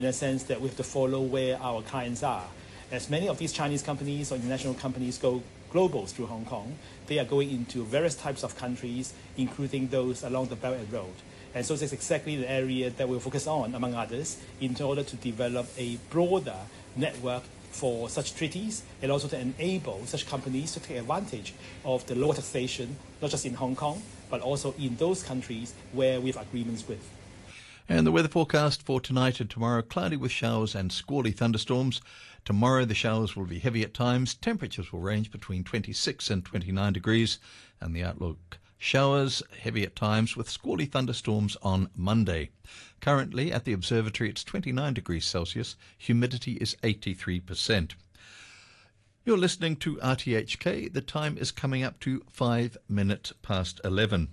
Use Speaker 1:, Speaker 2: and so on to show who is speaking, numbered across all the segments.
Speaker 1: in a sense that we have to follow where our clients are. As many of these Chinese companies or international companies go global through Hong Kong, they are going into various types of countries, including those along the Belt and Road. And so this is exactly the area that we'll focus on, among others, in order to develop a broader network for such treaties and also to enable such companies to take advantage of the lower taxation, not just in Hong Kong, but also in those countries where we have agreements with.
Speaker 2: And the weather forecast for tonight and tomorrow, cloudy with showers and squally thunderstorms. Tomorrow the showers will be heavy at times. Temperatures will range between 26 and 29 degrees. And the outlook, showers heavy at times with squally thunderstorms on Monday. Currently at the observatory it's 29 degrees Celsius. Humidity is 83%. You're listening to RTHK. The time is coming up to 5 minutes past 11.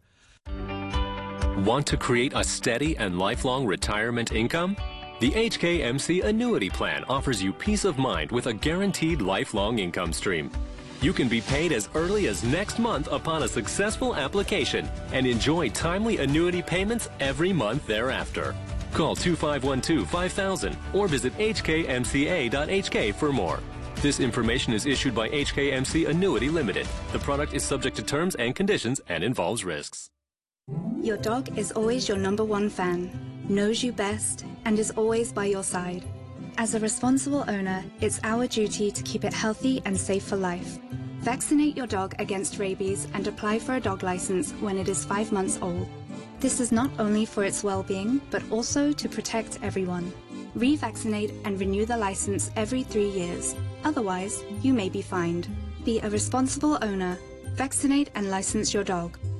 Speaker 3: Want to create a steady and lifelong retirement income? The HKMC Annuity Plan offers you peace of mind with a guaranteed lifelong income stream. You can be paid as early as next month upon a successful application and enjoy timely annuity payments every month thereafter. Call 2512-5000 or visit hkmca.hk for more. This information is issued by HKMC Annuity Limited. The product is subject to terms and conditions and involves risks.
Speaker 4: Your dog is always your #1 fan, knows you best, and is always by your side. As a responsible owner, it's our duty to keep it healthy and safe for life. Vaccinate your dog against rabies and apply for a dog license when it is 5 months old. This is not only for its well-being, but also to protect everyone. Revaccinate and renew the license every 3 years. Otherwise, you may be fined. Be a responsible owner. Vaccinate and license your dog.